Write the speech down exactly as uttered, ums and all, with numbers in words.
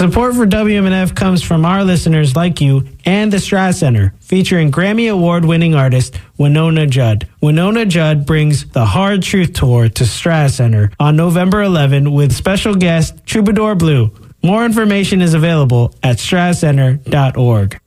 Support for W M N F comes from our listeners like you and the Straz Center, featuring Grammy Award-winning artist Winona Judd. Winona Judd brings the Hard Truth Tour to Straz Center on November eleventh with special guest Troubadour Blue. More information is available at straz center dot org.